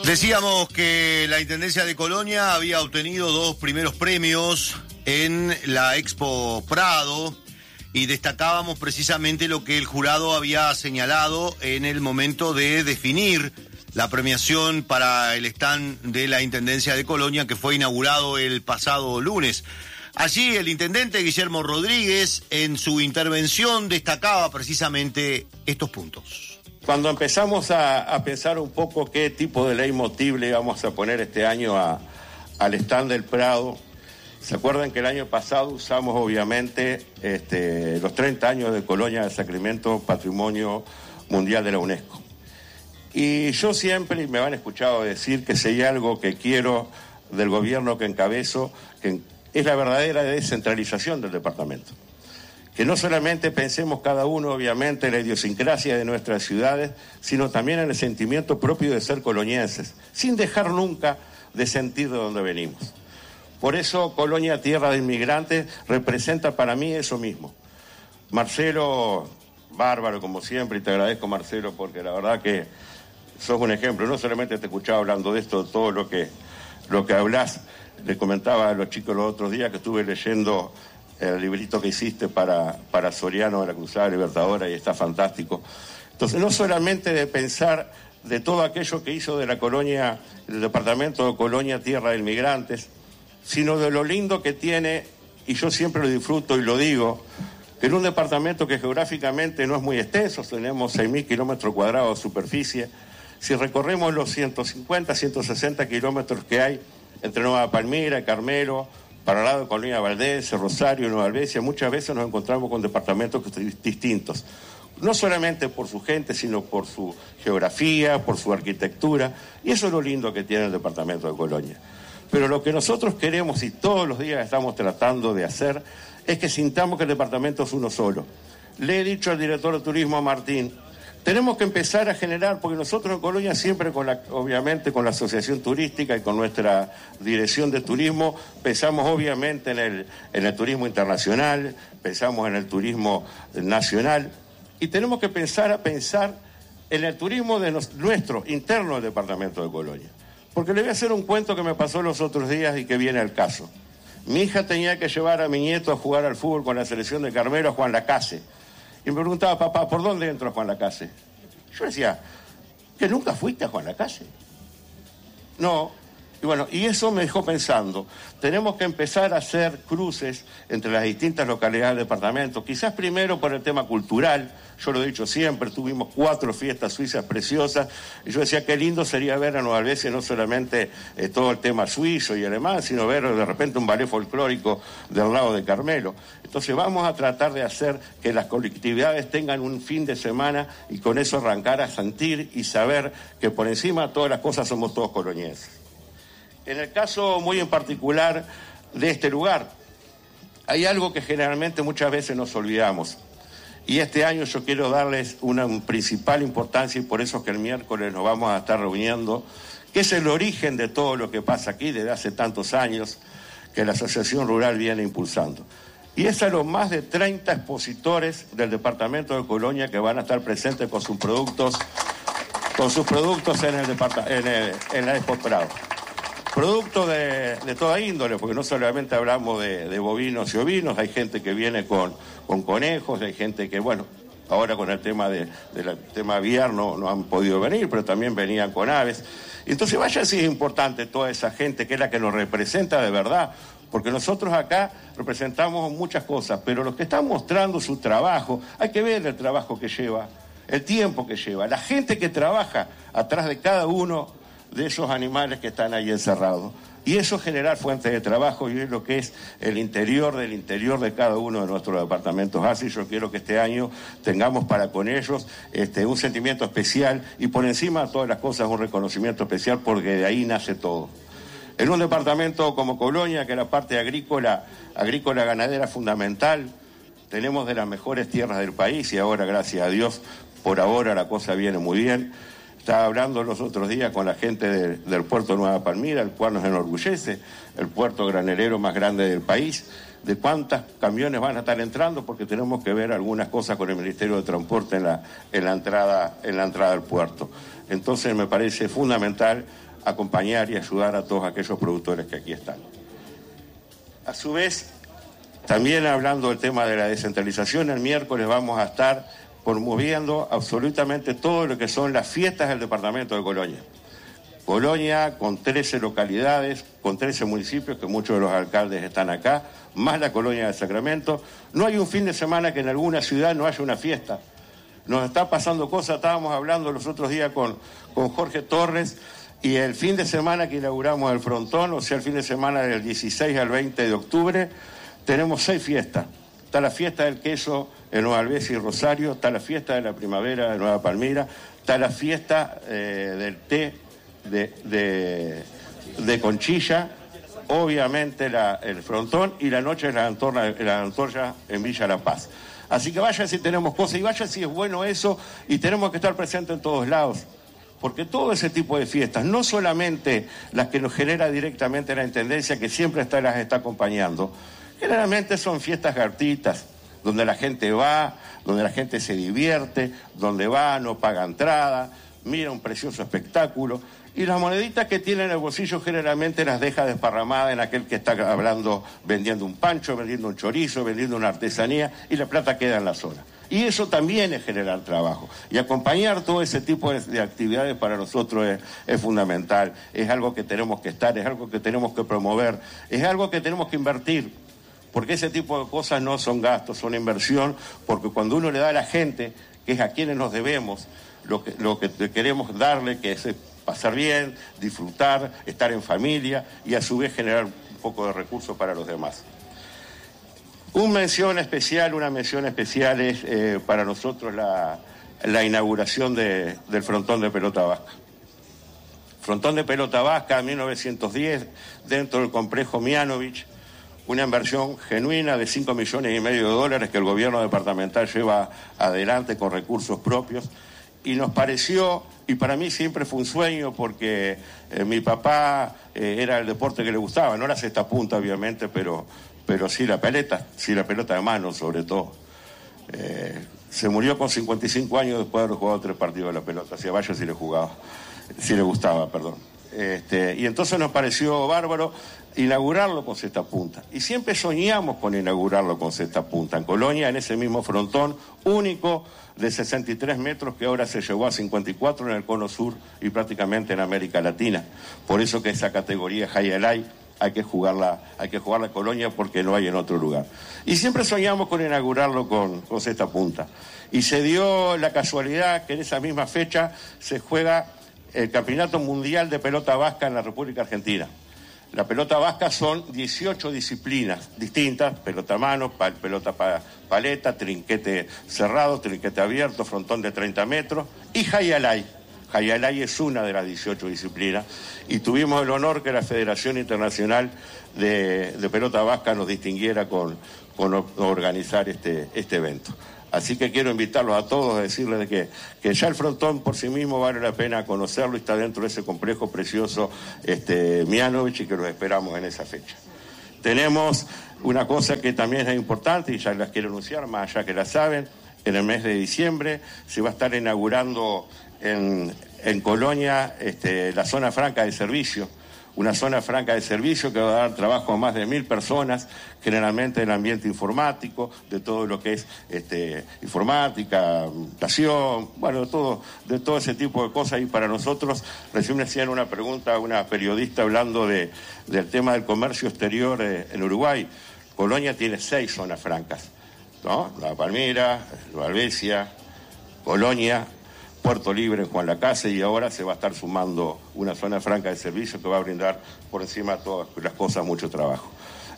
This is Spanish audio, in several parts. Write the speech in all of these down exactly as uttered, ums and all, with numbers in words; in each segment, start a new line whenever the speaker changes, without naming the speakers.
Decíamos que la Intendencia de Colonia había obtenido dos primeros premios en la Expo Prado y destacábamos precisamente lo que el jurado había señalado en el momento de definir la premiación para el stand de la Intendencia de Colonia, que fue inaugurado el pasado lunes. Allí el intendente Guillermo Rodríguez, en su intervención, destacaba precisamente estos puntos.
Cuando empezamos a, a pensar un poco qué tipo de leitmotiv le íbamos a poner este año a, al stand del Prado, ¿se acuerdan que el año pasado usamos obviamente este, los treinta años de Colonia de Sacramento, Patrimonio Mundial de la UNESCO? Y yo siempre, y me han escuchado decir que si hay algo que quiero del gobierno que encabezo, que es la verdadera descentralización del departamento. Que no solamente pensemos cada uno, obviamente, en la idiosincrasia de nuestras ciudades, sino también en el sentimiento propio de ser colonienses, sin dejar nunca de sentir de dónde venimos. Por eso, Colonia, tierra de inmigrantes, representa para mí eso mismo. Marcelo, bárbaro como siempre, y te agradezco, Marcelo, porque la verdad que sos un ejemplo. No solamente te escuchaba hablando de esto, todo lo que, lo que hablás. Les comentaba a los chicos los otros días que estuve leyendo el librito que hiciste para, para Soriano de la Cruzada Libertadora y está fantástico. Entonces, no solamente de pensar de todo aquello que hizo de la Colonia, el departamento de Colonia, tierra de inmigrantes, sino de lo lindo que tiene, y yo siempre lo disfruto y lo digo, que en un departamento que geográficamente no es muy extenso, tenemos seis mil kilómetros cuadrados de superficie, si recorremos los ciento cincuenta, ciento sesenta kilómetros que hay entre Nueva Palmira y Carmelo, para el lado de Colonia Valdés, Rosario, Nueva Albesia, muchas veces nos encontramos con departamentos distintos. No solamente por su gente, sino por su geografía, por su arquitectura. Y eso es lo lindo que tiene el departamento de Colonia. Pero lo que nosotros queremos y todos los días estamos tratando de hacer es que sintamos que el departamento es uno solo. Le he dicho al director de turismo, Martín, tenemos que empezar a generar, porque nosotros en Colonia siempre, con la, obviamente con la asociación turística y con nuestra dirección de turismo, pensamos obviamente en el, en el turismo internacional, pensamos en el turismo nacional, y tenemos que pensar a pensar en el turismo de nos, nuestro, interno del departamento de Colonia. Porque le voy a hacer un cuento que me pasó los otros días y que viene al caso. Mi hija tenía que llevar a mi nieto a jugar al fútbol con la selección de Carmelo a Juan Lacase. Y me preguntaba, papá, ¿por dónde entro a Juan Lacase? Yo decía, ¿que nunca fuiste a Juan Lacase? No. Y bueno, y eso me dejó pensando, tenemos que empezar a hacer cruces entre las distintas localidades del departamento, quizás primero por el tema cultural. Yo lo he dicho siempre, tuvimos cuatro fiestas suizas preciosas, y yo decía qué lindo sería ver a Nueva Albesia no solamente eh, todo el tema suizo y alemán, sino ver de repente un ballet folclórico del lado de Carmelo. Entonces vamos a tratar de hacer que las colectividades tengan un fin de semana y con eso arrancar a sentir y saber que por encima de todas las cosas somos todos colonienses. En el caso muy en particular de este lugar, hay algo que generalmente muchas veces nos olvidamos. Y este año yo quiero darles una principal importancia, y por eso es que el miércoles nos vamos a estar reuniendo, que es el origen de todo lo que pasa aquí desde hace tantos años que la Asociación Rural viene impulsando. Y es a los más de treinta expositores del departamento de Colonia que van a estar presentes con sus productos, con sus productos en, el departa- en, el, en la Expo Prado. Productos de, de toda índole, porque no solamente hablamos de, de bovinos y ovinos, hay gente que viene con, con conejos, hay gente que, bueno, ahora con el tema de, del tema aviar no, no han podido venir, pero también venían con aves. Entonces vaya si es importante toda esa gente que es la que nos representa de verdad, porque nosotros acá representamos muchas cosas, pero los que están mostrando su trabajo, hay que ver el trabajo que lleva, el tiempo que lleva, la gente que trabaja atrás de cada uno de esos animales que están ahí encerrados. Y eso generar fuentes de trabajo, y es lo que es el interior del interior de cada uno de nuestros departamentos. Así yo quiero que este año tengamos para con ellos este, un sentimiento especial, y por encima de todas las cosas un reconocimiento especial, porque de ahí nace todo. En un departamento como Colonia, que la parte agrícola, agrícola ganadera fundamental, tenemos de las mejores tierras del país, y ahora, gracias a Dios, por ahora la cosa viene muy bien. Estaba hablando los otros días con la gente de, del puerto de Nueva Palmira, el cual nos enorgullece, el puerto granelero más grande del país, de cuántos camiones van a estar entrando, porque tenemos que ver algunas cosas con el Ministerio de Transporte en la, en la, entrada, en la entrada del puerto. Entonces me parece fundamental acompañar y ayudar a todos aquellos productores que aquí están. A su vez, también hablando del tema de la descentralización, el miércoles vamos a estar promoviendo absolutamente todo lo que son las fiestas del departamento de Colonia. Colonia con trece localidades, con trece municipios, que muchos de los alcaldes están acá, más la colonia de Sacramento. No hay un fin de semana que en alguna ciudad no haya una fiesta. Nos está pasando cosas, estábamos hablando los otros días con, con Jorge Torres, y el fin de semana que inauguramos el frontón, o sea, el fin de semana del dieciséis al veinte de octubre, tenemos seis fiestas. Está la fiesta del queso en Nueva Alvesia y Rosario, está la fiesta de la primavera de Nueva Palmira, está la fiesta eh, del té de, de, de Conchilla, obviamente la, el frontón, y la noche de la antorcha, la antorcha en Villa La Paz. Así que vaya si tenemos cosas, y vaya si es bueno eso, y tenemos que estar presentes en todos lados. Porque todo ese tipo de fiestas, no solamente las que nos genera directamente la Intendencia, que siempre está, las está acompañando, generalmente son fiestas gratuitas, donde la gente va, donde la gente se divierte, donde va, no paga entrada, mira un precioso espectáculo, y las moneditas que tiene en el bolsillo generalmente las deja desparramadas en aquel que está hablando, vendiendo un pancho, vendiendo un chorizo, vendiendo una artesanía, y la plata queda en la zona. Y eso también es generar trabajo. Y acompañar todo ese tipo de, de actividades para nosotros es, es fundamental. Es algo que tenemos que estar, es algo que tenemos que promover, es algo que tenemos que invertir. Porque ese tipo de cosas no son gastos, son inversión, porque cuando uno le da a la gente, que es a quienes nos debemos, lo que, lo que queremos darle, que es pasar bien, disfrutar, estar en familia y a su vez generar un poco de recursos para los demás. Una mención especial, una mención especial es eh, para nosotros la, la inauguración de, del frontón de pelota vasca. Frontón de pelota vasca, mil novecientos diez, dentro del complejo Mianovich, una inversión genuina de cinco millones y medio de dólares que el gobierno departamental lleva adelante con recursos propios. Y nos pareció, y para mí siempre fue un sueño, porque eh, mi papá eh, era el deporte que le gustaba, no la cesta punta obviamente, pero... pero sí la pelota, sí la pelota de mano sobre todo. Eh, se murió con cincuenta y cinco años después de haber jugado tres partidos de la pelota, hacia Valle si le jugaba, si le gustaba, perdón. Este, y entonces nos pareció bárbaro inaugurarlo con cesta punta. Y siempre soñamos con inaugurarlo con cesta punta. En Colonia, en ese mismo frontón único de sesenta y tres metros que ahora se llegó a cincuenta y cuatro en el Cono Sur y prácticamente en América Latina. Por eso que esa categoría Hayalay hay que jugarla, hay que jugarla en Colonia porque no hay en otro lugar. Y siempre soñamos con inaugurarlo con, con cesta punta. Y se dio la casualidad que en esa misma fecha se juega el Campeonato Mundial de Pelota Vasca en la República Argentina. La pelota vasca son dieciocho disciplinas distintas: pelota a mano, pal, pelota pa, paleta, trinquete cerrado, trinquete abierto, frontón de treinta metros y Hayalay. Hayalay es una de las dieciocho disciplinas y tuvimos el honor que la Federación Internacional de, de Pelota Vasca nos distinguiera con, con organizar este, este evento. Así que quiero invitarlos a todos a decirles de que, que ya el frontón por sí mismo vale la pena conocerlo y está dentro de ese complejo precioso este, Mianovich, y que los esperamos en esa fecha. Tenemos una cosa que también es importante y ya las quiero anunciar, más allá que la saben, en el mes de diciembre se va a estar inaugurando en, en Colonia este, la zona franca de servicio. Una zona franca de servicio que va a dar trabajo a más de mil personas, generalmente en el ambiente informático, de todo lo que es este, informática, computación, bueno, de todo, de todo ese tipo de cosas. Y para nosotros, recién me hacían una pregunta a una periodista hablando de, del tema del comercio exterior eh, en Uruguay. Colonia tiene seis zonas francas, ¿no? La Palmira, Nueva Alvesia, Colonia, Puerto Libre en Juan Lacase, y ahora se va a estar sumando una zona franca de servicio que va a brindar por encima de todas las cosas mucho trabajo.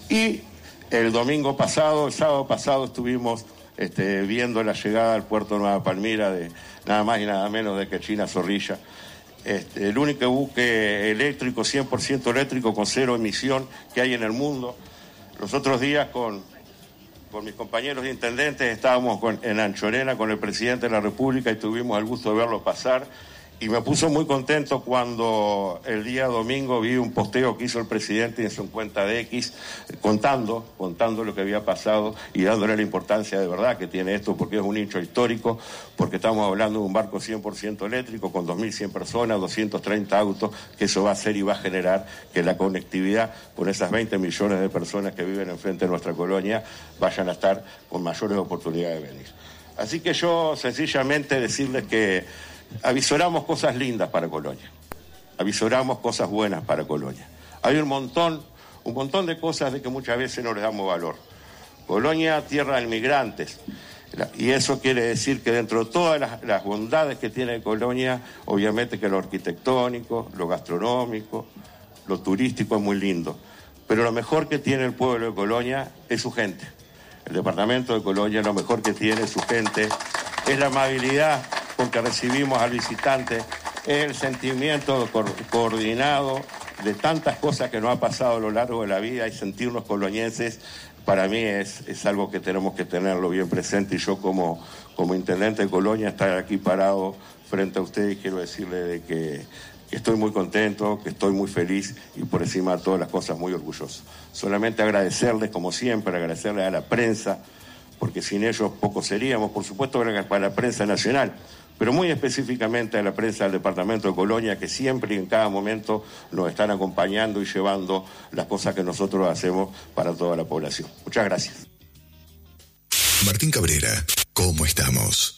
Y el domingo pasado, el sábado pasado, estuvimos este, viendo la llegada al puerto Nueva Palmira de nada más y nada menos de que China Zorrilla. Este, el único buque eléctrico, cien por ciento eléctrico, con cero emisión que hay en el mundo. Los otros días con... Con mis compañeros de intendentes estábamos con, en Anchorena con el presidente de la República y tuvimos el gusto de verlo pasar, Y me puso muy contento cuando el día domingo vi un posteo que hizo el presidente en su cuenta de X, contando, contando lo que había pasado y dándole la importancia de verdad que tiene esto, porque es un hecho histórico, porque estamos hablando de un barco cien por ciento eléctrico con dos mil cien personas, doscientos treinta autos, que eso va a hacer y va a generar que la conectividad con esas veinte millones de personas que viven enfrente de nuestra colonia vayan a estar con mayores oportunidades de venir. Así que yo sencillamente decirles que avisoramos cosas lindas para Colonia, avisoramos cosas buenas para Colonia. Hay un montón, un montón de cosas de que muchas veces no les damos valor. Colonia, tierra de inmigrantes, y eso quiere decir que dentro de todas las, las bondades que tiene Colonia, obviamente que lo arquitectónico, lo gastronómico, lo turístico es muy lindo, pero lo mejor que tiene el pueblo de Colonia es su gente. El departamento de Colonia lo mejor que tiene es su gente, es la amabilidad con que recibimos al visitante, es el sentimiento co- coordinado de tantas cosas que nos ha pasado a lo largo de la vida, y sentirnos colonienses para mí es, es algo que tenemos que tenerlo bien presente, y yo como, como intendente de Colonia estar aquí parado frente a ustedes quiero decirle de que, que estoy muy contento, que estoy muy feliz y por encima de todas las cosas muy orgulloso. Solamente agradecerles como siempre, agradecerles a la prensa, porque sin ellos poco seríamos, por supuesto para la prensa nacional, pero muy específicamente a la prensa del departamento de Colonia, que siempre y en cada momento nos están acompañando y llevando las cosas que nosotros hacemos para toda la población. Muchas gracias.
Martín Cabrera, ¿cómo estamos?